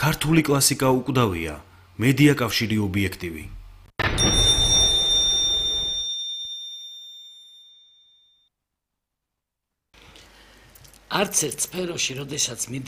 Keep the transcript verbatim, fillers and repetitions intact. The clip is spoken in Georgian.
ქართული კლასიკა უკვდავია, მედია კავშირი ობიექტივი. არც ერთ სფეროში, როდესაც